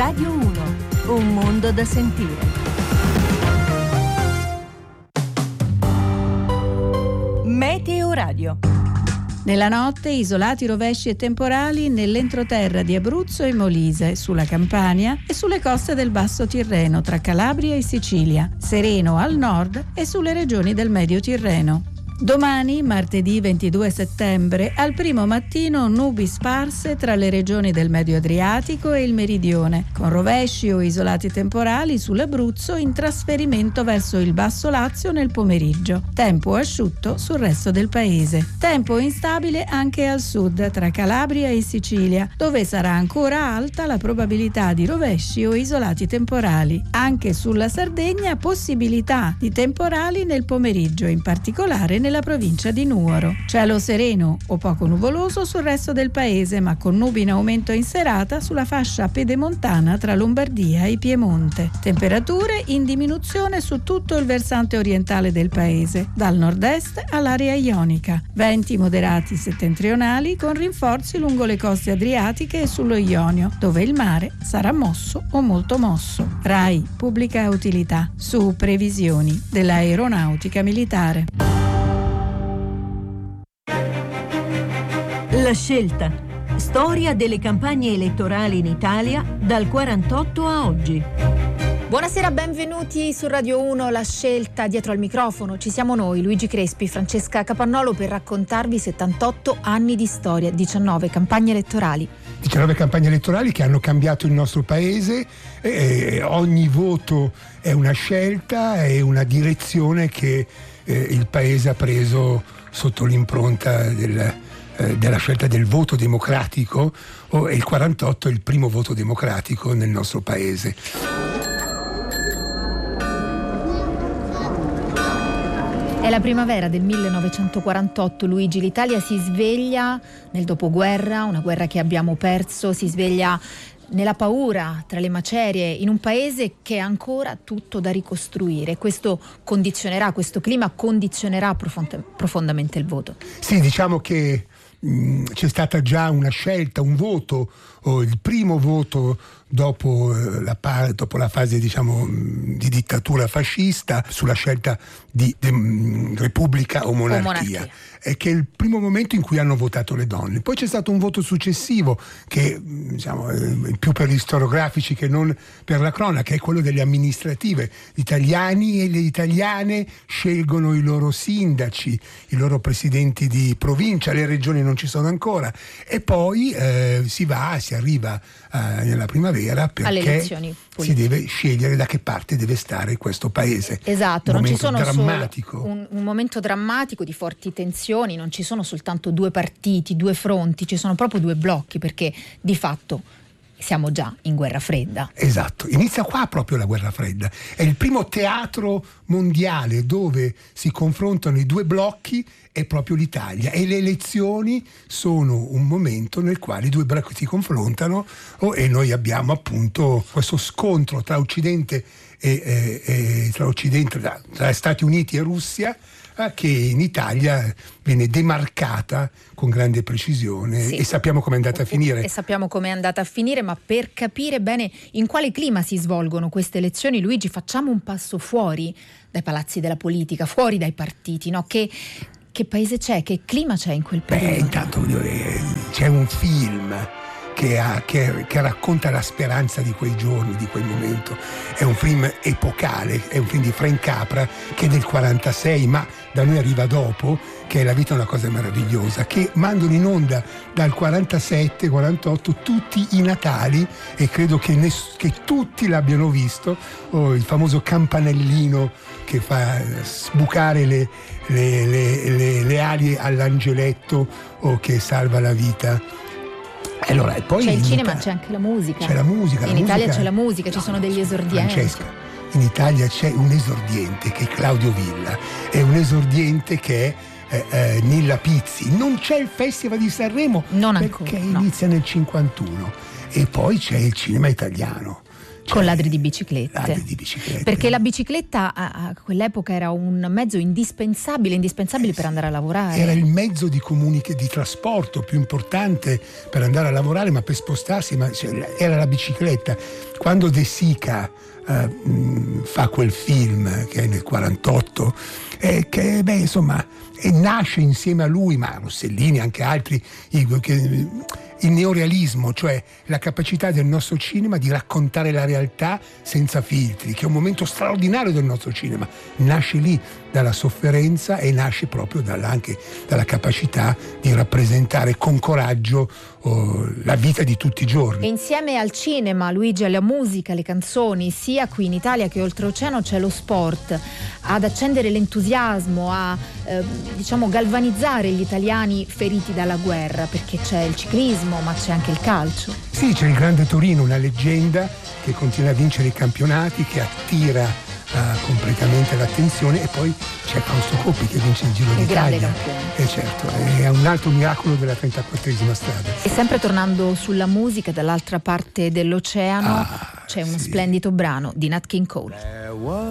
Radio 1, un mondo da sentire. Meteo Radio. Nella notte isolati rovesci e temporali nell'entroterra di Abruzzo e Molise, sulla Campania e sulle coste del Basso Tirreno tra Calabria e Sicilia, sereno al nord e sulle regioni del Medio Tirreno. Domani, martedì 22 settembre, al primo mattino nubi sparse tra le regioni del Medio Adriatico e il Meridione, con rovesci o isolati temporali sull'Abruzzo in trasferimento verso il Basso Lazio nel pomeriggio. Tempo asciutto sul resto del paese. Tempo instabile anche al sud, tra Calabria e Sicilia, dove sarà ancora alta la probabilità di rovesci o isolati temporali. Anche sulla Sardegna possibilità di temporali nel pomeriggio, in particolare nella provincia di Nuoro. Cielo sereno o poco nuvoloso sul resto del paese, ma con nubi in aumento in serata sulla fascia pedemontana tra Lombardia e Piemonte. Temperature in diminuzione su tutto il versante orientale del paese, dal nord-est all'area ionica. Venti moderati settentrionali con rinforzi lungo le coste adriatiche e sullo Ionio, dove il mare sarà mosso o molto mosso. RAI Pubblica Utilità, su previsioni dell'aeronautica militare. La scelta. Storia delle campagne elettorali in Italia dal 48 a oggi. Buonasera, benvenuti su Radio 1, La Scelta. Dietro al microfono ci siamo noi, Luigi Crespi, Francesca Capannolo, per raccontarvi 78 anni di storia, 19 campagne elettorali. 19 campagne elettorali che hanno cambiato il nostro paese, ogni voto è una scelta, è una direzione che il paese ha preso sotto l'impronta della scelta del voto democratico, e il 48 è il primo voto democratico nel nostro paese. È la primavera del 1948, Luigi. L'Italia si sveglia nel dopoguerra, una guerra che abbiamo perso, si sveglia nella paura, tra le macerie, in un paese che ha ancora tutto da ricostruire. Questo clima condizionerà profondamente il voto. Sì, diciamo che c'è stata già una scelta, un voto, il primo voto dopo la fase, diciamo, di dittatura fascista, sulla scelta di repubblica o monarchia. Che è il primo momento in cui hanno votato le donne. Poi c'è stato un voto successivo che, diciamo, più per gli storiografici che non per la cronaca, è quello delle amministrative. Gli italiani e le italiane scelgono i loro sindaci, i loro presidenti di provincia, le regioni non ci sono ancora, e poi si arriva nella primavera, perché si deve scegliere da che parte deve stare questo paese. Esatto, non ci sono drammatico. Solo un momento drammatico di forti tensioni, non ci sono soltanto due partiti, due fronti, ci sono proprio due blocchi, perché di fatto siamo già in guerra fredda. Esatto, inizia qua proprio la guerra fredda. È il primo teatro mondiale dove si confrontano i due blocchi, è proprio l'Italia, e le elezioni sono un momento nel quale i due blocchi si confrontano, e noi abbiamo appunto questo scontro tra Occidente tra Stati Uniti e Russia, che in Italia viene demarcata con grande precisione, sì. E sappiamo come è andata a finire. E sappiamo come è andata a finire, ma per capire bene in quale clima si svolgono queste elezioni, Luigi, facciamo un passo fuori dai palazzi della politica, fuori dai partiti, no? Che paese c'è? Che clima c'è in quel periodo? Intanto c'è un film che racconta la speranza di quei giorni, di quel momento. È un film epocale, è un film di Frank Capra, che è del 46, ma da noi arriva dopo, che è La vita è una cosa meravigliosa, che mandano in onda dal 47-48 tutti i Natali, e credo che tutti l'abbiano visto, il famoso campanellino che fa sbucare le ali all'angeletto, o che salva la vita. Allora, e poi c'è il cinema, c'è anche la musica. C'è la musica. In Italia c'è la musica, ci sono degli esordienti. Francesca, in Italia c'è un esordiente che è Claudio Villa, è un esordiente che è Nilla Pizzi. Non c'è il Festival di Sanremo, non perché ancora, inizia nel 51, e poi c'è il cinema italiano. Con ladri di biciclette. Ladri di biciclette. Perché la bicicletta a quell'epoca era un mezzo indispensabile per andare a lavorare. Era il mezzo di di trasporto più importante per andare a lavorare, ma per spostarsi, era la bicicletta. Quando De Sica fa quel film che è nel 48, e nasce insieme a lui, ma Rossellini, anche altri, il neorealismo, cioè la capacità del nostro cinema di raccontare la realtà senza filtri, che è un momento straordinario del nostro cinema. Nasce lì dalla sofferenza e nasce proprio anche dalla capacità di rappresentare con coraggio la vita di tutti i giorni. E insieme al cinema, Luigi, alla musica, alle canzoni, sia qui in Italia che oltreoceano, c'è lo sport ad accendere l'entusiasmo, a galvanizzare gli italiani feriti dalla guerra, perché c'è il ciclismo, ma c'è anche il calcio. Sì, c'è il Grande Torino, una leggenda che continua a vincere i campionati, che attira completamente l'attenzione, e poi c'è Fausto Coppi che vince il Giro d'Italia. Certo, è un altro miracolo della 34esima strada. E sempre tornando sulla musica, dall'altra parte dell'oceano c'è uno splendido brano di Nat King Cole.